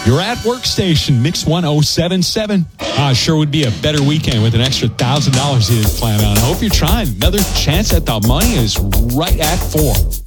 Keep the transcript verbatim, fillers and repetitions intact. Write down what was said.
Your at work station, Mix one oh seven point seven. Ah, sure would be a better weekend with an extra one thousand dollars you didn't plan on. I hope you're trying. Another chance at the money is right at four.